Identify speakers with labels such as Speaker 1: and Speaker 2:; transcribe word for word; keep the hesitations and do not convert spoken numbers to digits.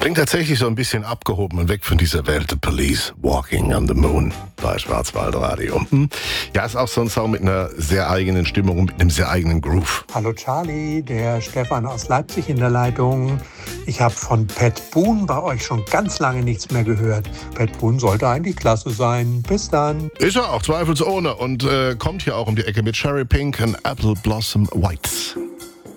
Speaker 1: Klingt tatsächlich so ein bisschen abgehoben und weg von dieser Welt. The Police, Walking on the Moon bei Schwarzwaldradio. Hm? Ja, ist auch so ein Song mit einer sehr eigenen Stimmung und mit einem sehr eigenen Groove.
Speaker 2: Hallo Charlie, der Stefan aus Leipzig in der Leitung. Ich habe von Pat Boone bei euch schon ganz lange nichts mehr gehört. Pat Boone sollte eigentlich klasse sein. Bis dann.
Speaker 1: Ist er auch, zweifelsohne. Und äh, kommt hier auch um die Ecke mit Cherry Pink und Apple Blossom Whites.